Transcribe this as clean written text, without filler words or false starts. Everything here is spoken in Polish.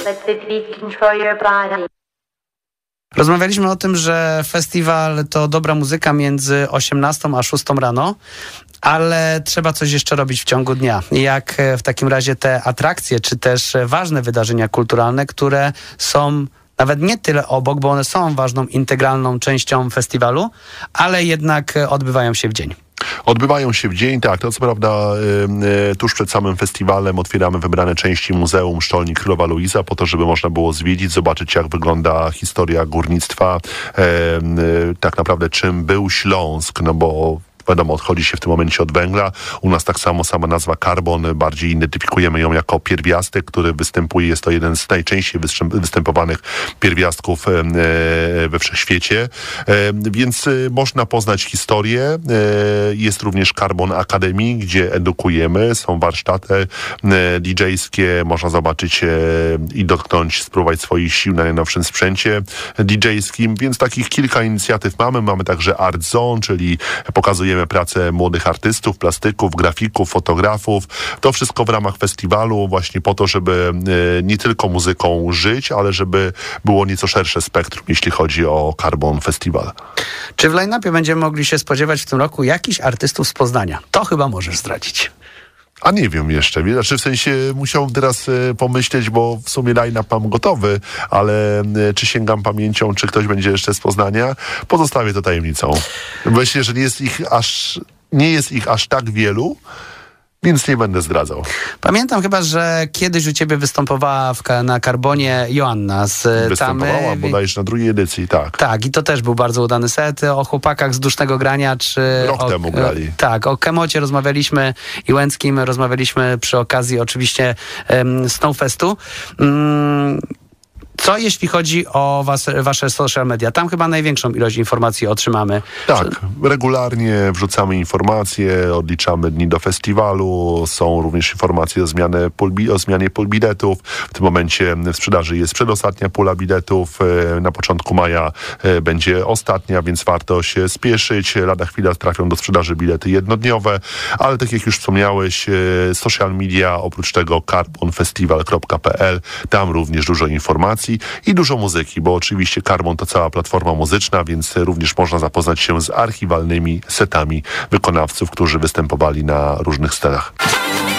Rozmawialiśmy o tym, że festiwal to dobra muzyka między 18 a 6 rano, ale trzeba coś jeszcze robić w ciągu dnia. Jak w takim razie te atrakcje, czy też ważne wydarzenia kulturalne, które są nawet nie tyle obok, bo one są ważną, integralną częścią festiwalu, ale jednak odbywają się w dzień. Odbywają się w dzień, tak. To co prawda tuż przed samym festiwalem otwieramy wybrane części Muzeum Sztolni Królowa Luiza po to, żeby można było zwiedzić, zobaczyć jak wygląda historia górnictwa, tak naprawdę czym był Śląsk, no bo wiadomo, odchodzi się w tym momencie od węgla. U nas tak samo sama nazwa karbon, bardziej identyfikujemy ją jako pierwiastek, który występuje, jest to jeden z najczęściej występowanych pierwiastków we wszechświecie. Więc można poznać historię. Jest również Carbon Academy, gdzie edukujemy. Są warsztaty DJ-skie. Można zobaczyć i dotknąć, spróbować swoich sił na najnowszym sprzęcie DJ-skim. Więc takich kilka inicjatyw mamy. Mamy także Art Zone, czyli pokazujemy pracę młodych artystów, plastyków, grafików, fotografów. To wszystko w ramach festiwalu właśnie po to, żeby nie tylko muzyką żyć, ale żeby było nieco szersze spektrum, jeśli chodzi o Carbon Festival. Czy w line-upie będziemy mogli się spodziewać w tym roku jakichś artystów z Poznania? To chyba możesz zdradzić. A nie wiem jeszcze, znaczy w sensie musiałbym teraz pomyśleć, bo w sumie line-up mam gotowy, ale czy sięgam pamięcią, czy ktoś będzie jeszcze z Poznania, pozostawię to tajemnicą. Myślę, że nie jest ich aż tak wielu, więc nie będę zdradzał. Pamiętam chyba, że kiedyś u ciebie występowała na Karbonie Joanna z Występowała Tamy. bodajże na drugiej edycji, tak. Tak, i to też był bardzo udany set. O chłopakach z Dusznego Grania, czy... Rok temu grali. Tak, o Kemocie rozmawialiśmy i Łęckim rozmawialiśmy przy okazji oczywiście Snowfestu. Co jeśli chodzi o wasze social media? Tam chyba największą ilość informacji otrzymamy. Tak, regularnie wrzucamy informacje, odliczamy dni do festiwalu, są również informacje o zmianie pól biletów. W tym momencie w sprzedaży jest przedostatnia pula biletów. Na początku maja będzie ostatnia, więc warto się spieszyć. Lada chwila trafią do sprzedaży bilety jednodniowe, ale tak jak już wspomniałeś, social media, oprócz tego carbonfestival.pl, tam również dużo informacji i dużo muzyki, bo oczywiście Carbon to cała platforma muzyczna, więc również można zapoznać się z archiwalnymi setami wykonawców, którzy występowali na różnych scenach.